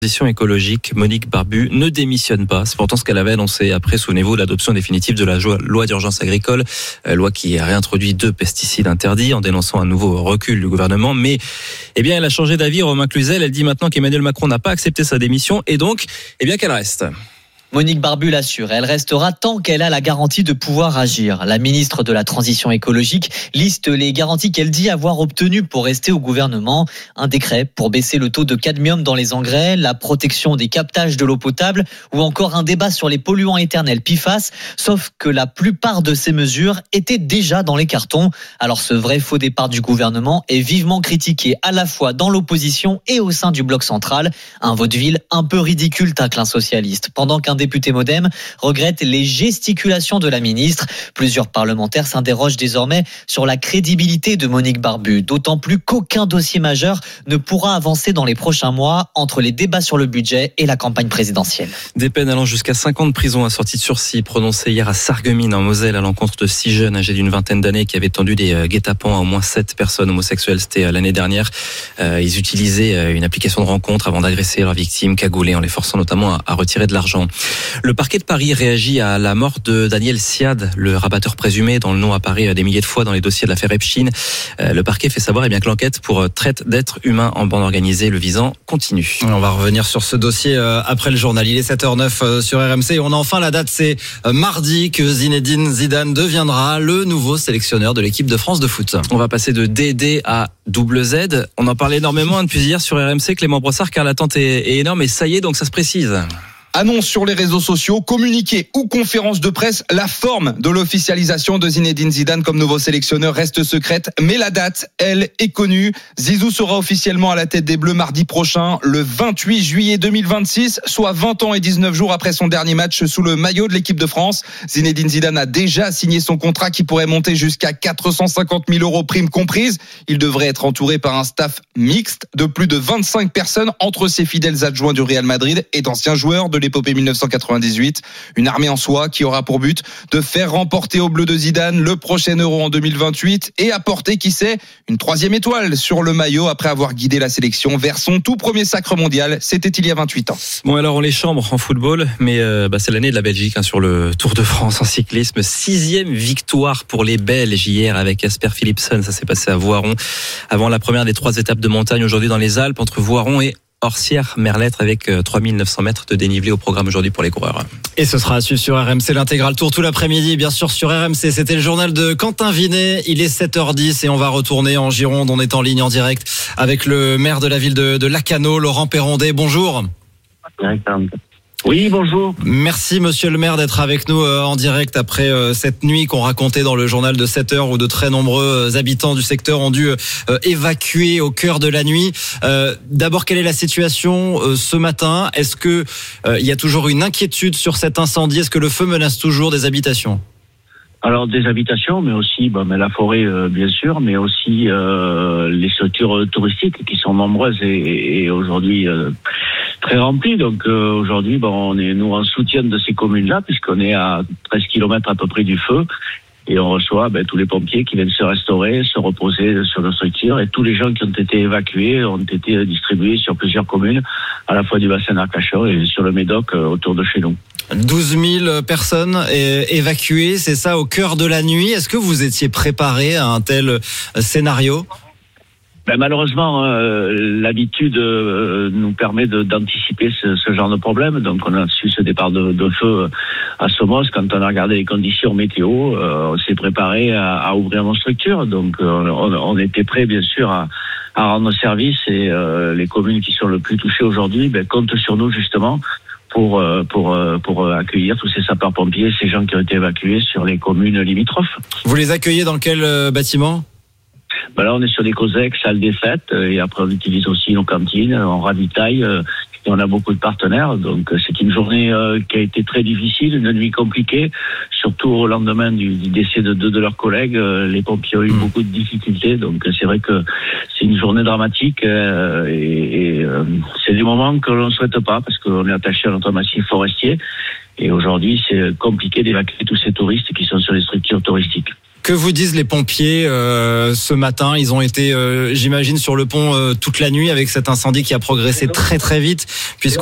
Transition écologique, Monique Barbu ne démissionne pas. C'est pourtant ce qu'elle avait annoncé après, souvenez-vous, l'adoption définitive de la loi d'urgence agricole, loi qui a réintroduit 2 pesticides interdits en dénonçant un nouveau recul du gouvernement. Mais, elle a changé d'avis, Romain Cluzel. Elle dit maintenant qu'Emmanuel Macron n'a pas accepté sa démission et donc, qu'elle reste. Monique Barbu l'assure, elle restera tant qu'elle a la garantie de pouvoir agir. La ministre de la Transition écologique liste les garanties qu'elle dit avoir obtenues pour rester au gouvernement. Un décret pour baisser le taux de cadmium dans les engrais, la protection des captages de l'eau potable ou encore un débat sur les polluants éternels PFAS. Sauf que la plupart de ces mesures étaient déjà dans les cartons. Alors ce vrai faux départ du gouvernement est vivement critiqué à la fois dans l'opposition et au sein du bloc central. Un vaudeville un peu ridicule, tacle un socialiste. Pendant qu'un député MoDem regrette les gesticulations de la ministre. Plusieurs parlementaires s'interrogent désormais sur la crédibilité de Monique Barbu, d'autant plus qu'aucun dossier majeur ne pourra avancer dans les prochains mois entre les débats sur le budget et la campagne présidentielle. Des peines allant jusqu'à 5 ans de prison assorties de sursis prononcées hier à Sarreguemines en Moselle à l'encontre de 6 jeunes âgés d'une vingtaine d'années qui avaient tendu des guet-apens à au moins 7 personnes homosexuelles. C'était l'année dernière. Ils utilisaient une application de rencontre avant d'agresser leurs victimes cagoulées en les forçant notamment à retirer de l'argent. Le parquet de Paris réagit à la mort de Daniel Siad, le rabatteur présumé dont le nom apparaît des milliers de fois dans les dossiers de l'affaire Epstein. Le parquet fait savoir que l'enquête pour traite d'êtres humains en bande organisée le visant continue. On va revenir sur ce dossier après le journal. Il est 7h09 sur RMC et on a enfin la date. C'est mardi que Zinedine Zidane deviendra le nouveau sélectionneur de l'équipe de France de foot. On va passer de DD à double Z. On en parle énormément depuis hier sur RMC. Clément Brossard, car l'attente est énorme et ça y est, donc ça se précise. Annonce sur les réseaux sociaux, communiqué ou conférence de presse, la forme de l'officialisation de Zinedine Zidane comme nouveau sélectionneur reste secrète, mais la date, elle, est connue. Zizou sera officiellement à la tête des Bleus mardi prochain, le 28 juillet 2026, soit 20 ans et 19 jours après son dernier match sous le maillot de l'équipe de France. Zinedine Zidane a déjà signé son contrat qui pourrait monter jusqu'à 450 000 € primes comprises. Il devrait être entouré par un staff mixte de plus de 25 personnes entre ses fidèles adjoints du Real Madrid et d'anciens joueurs de l'épopée 1998, une armée en soi qui aura pour but de faire remporter aux Bleus de Zidane le prochain Euro en 2028 et apporter, qui sait, une 3e étoile sur le maillot après avoir guidé la sélection vers son tout premier sacre mondial. C'était il y a 28 ans. Bon, alors on les chambre en football, mais c'est l'année de la Belgique sur le Tour de France en cyclisme. 6e victoire pour les Belges hier avec Jasper Philipsen. Ça s'est passé à Voiron avant la première des 3 étapes de montagne aujourd'hui dans les Alpes entre Voiron et Orsières-Merlettre avec 3900 mètres de dénivelé au programme aujourd'hui pour les coureurs. Et ce sera à suivre sur RMC, l'intégral tour tout l'après-midi, bien sûr sur RMC. C'était le journal de Quentin Vinet. Il est 7h10 et on va retourner en Gironde. On est en ligne en direct avec le maire de la ville de Lacanau, Laurent Perrondet. Bonjour. Oui, bonjour. Merci monsieur le maire d'être avec nous en direct après cette nuit qu'on racontait dans le journal de 7h où de très nombreux habitants du secteur ont dû évacuer au cœur de la nuit. D'abord, quelle est la situation ce matin ? Est-ce que il y a toujours une inquiétude sur cet incendie ? Est-ce que le feu menace toujours des habitations ? Alors des habitations, mais aussi mais la forêt bien sûr, mais aussi les structures touristiques qui sont nombreuses et aujourd'hui très remplies. Donc aujourd'hui, on est nous en soutien de ces communes-là puisqu'on est à 13 km à peu près du feu. Et on reçoit tous les pompiers qui viennent se restaurer, se reposer sur nos structures. Et tous les gens qui ont été évacués ont été distribués sur plusieurs communes, à la fois du bassin d'Arcachon et sur le Médoc autour de chez nous. 12 000 personnes évacuées, c'est ça, au cœur de la nuit. Est-ce que vous étiez préparé à un tel scénario ? Malheureusement, l'habitude nous permet d'anticiper ce genre de problème. Donc, on a su ce départ de feu à Somos. Quand on a regardé les conditions météo, on s'est préparé à ouvrir nos structures. Donc, on était prêt, bien sûr, à rendre service. Et les communes qui sont le plus touchées aujourd'hui comptent sur nous, justement, pour accueillir tous ces sapeurs-pompiers, ces gens qui ont été évacués sur les communes limitrophes. Vous les accueillez dans quel bâtiment ? Là, on est sur des COSEC, salles des fêtes, et après on utilise aussi nos cantines, on ravitaille, et on a beaucoup de partenaires. Donc c'est une journée qui a été très difficile, une nuit compliquée, surtout au lendemain du décès de 2 de leurs collègues. Les pompiers ont eu beaucoup de difficultés, donc c'est vrai que c'est une journée dramatique et c'est des moments que l'on ne souhaite pas parce qu'on est attaché à notre massif forestier. Et aujourd'hui, c'est compliqué d'évacuer tous ces touristes qui sont sur les structures touristiques. Que vous disent les pompiers ce matin? Ils ont été, j'imagine, sur le pont toute la nuit avec cet incendie qui a progressé très très vite, puisque